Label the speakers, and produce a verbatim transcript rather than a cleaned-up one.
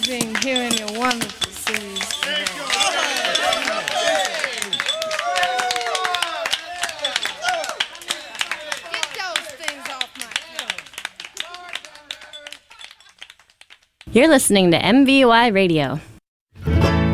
Speaker 1: being here in your wonderful cities today. Get those things off my head.
Speaker 2: You're listening to M V Y Radio.